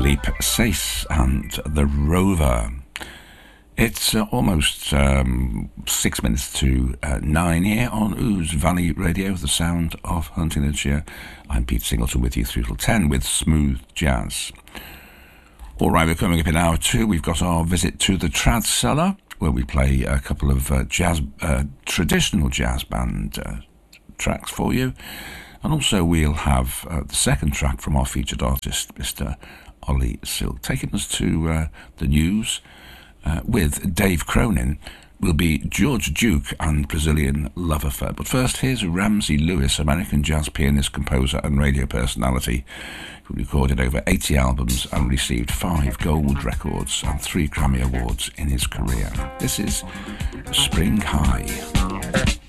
Philippe Sace and The Rover. It's almost 6 minutes to 9 here on Ouse Valley Radio, the sound of Huntingdonshire. I'm Pete Singleton with you through till 10 with Smooth Jazz. All right, we're coming up in hour 2. We've got our visit to the Trad Cellar, where we play a couple of traditional jazz band tracks for you. And also we'll have the second track from our featured artist, Mr. Ollie Silk, taking us to the news. With Dave Cronin will be George Duke and Brazilian Love Affair. But first, here's Ramsey Lewis, American jazz pianist, composer and radio personality, who recorded over 80 albums and received 5 gold records and 3 Grammy Awards in his career. This is Spring High.